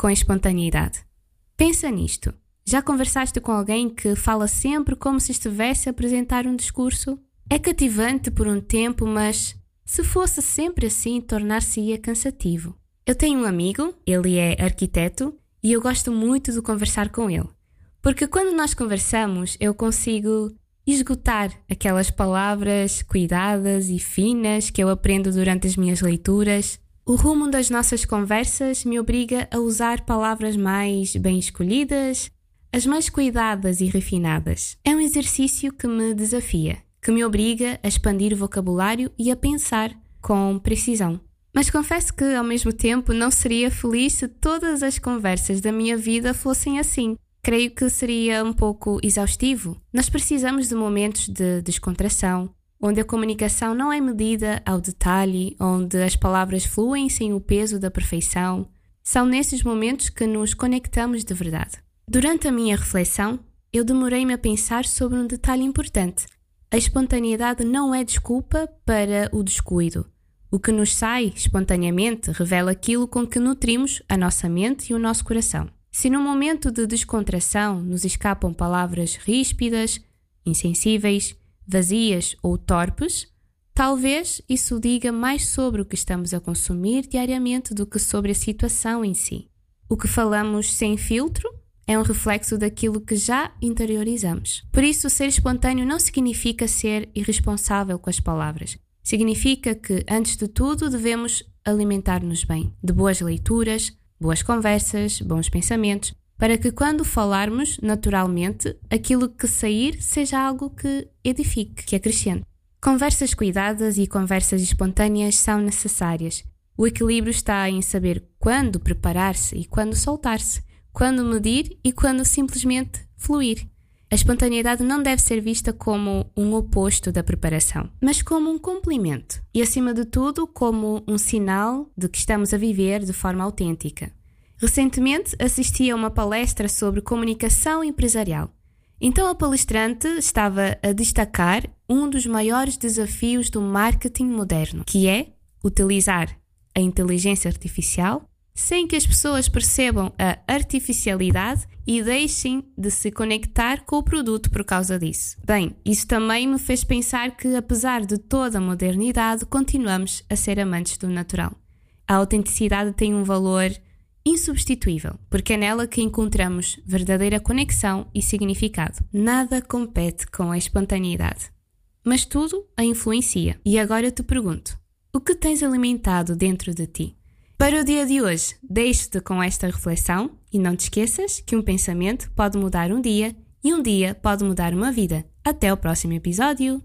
com a espontaneidade. Pensa nisto. Já conversaste com alguém que fala sempre como se estivesse a apresentar um discurso? É cativante por um tempo, mas se fosse sempre assim, tornar-se-ia cansativo. Eu tenho um amigo, ele é arquiteto, e eu gosto muito de conversar com ele. Porque quando nós conversamos, eu consigo esgotar aquelas palavras cuidadas e finas que eu aprendo durante as minhas leituras. O rumo das nossas conversas me obriga a usar palavras mais bem escolhidas, as mais cuidadas e refinadas. É um exercício que me desafia, que me obriga a expandir o vocabulário e a pensar com precisão. Mas confesso que, ao mesmo tempo, não seria feliz se todas as conversas da minha vida fossem assim. Creio que seria um pouco exaustivo. Nós precisamos de momentos de descontração, onde a comunicação não é medida ao detalhe, onde as palavras fluem sem o peso da perfeição. São nesses momentos que nos conectamos de verdade. Durante a minha reflexão, eu demorei-me a pensar sobre um detalhe importante. A espontaneidade não é desculpa para o descuido. O que nos sai espontaneamente revela aquilo com que nutrimos a nossa mente e o nosso coração. Se no momento de descontração nos escapam palavras ríspidas, insensíveis, vazias ou torpes, talvez isso diga mais sobre o que estamos a consumir diariamente do que sobre a situação em si. O que falamos sem filtro é um reflexo daquilo que já interiorizamos. Por isso, ser espontâneo não significa ser irresponsável com as palavras. Significa que, antes de tudo, devemos alimentar-nos bem, de boas leituras, boas conversas, bons pensamentos, para que quando falarmos, naturalmente, aquilo que sair seja algo que edifique, que acrescente. Conversas cuidadas e conversas espontâneas são necessárias. O equilíbrio está em saber quando preparar-se e quando soltar-se, quando medir e quando simplesmente fluir. A espontaneidade não deve ser vista como um oposto da preparação, mas como um complemento e, acima de tudo, como um sinal de que estamos a viver de forma autêntica. Recentemente assisti a uma palestra sobre comunicação empresarial. Então a palestrante estava a destacar um dos maiores desafios do marketing moderno, que é utilizar a inteligência artificial sem que as pessoas percebam a artificialidade e deixem de se conectar com o produto por causa disso. Bem, isso também me fez pensar que, apesar de toda a modernidade, continuamos a ser amantes do natural. A autenticidade tem um valor insubstituível, porque é nela que encontramos verdadeira conexão e significado. Nada compete com a espontaneidade, mas tudo a influencia. E agora eu te pergunto, o que tens alimentado dentro de ti? Para o dia de hoje, deixo-te com esta reflexão e não te esqueças que um pensamento pode mudar um dia e um dia pode mudar uma vida. Até o próximo episódio!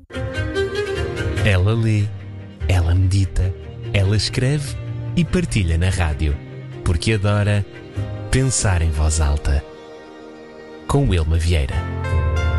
Ela lê, ela medita, ela escreve e partilha na rádio, porque adora pensar em voz alta. Com Wilma Vieira.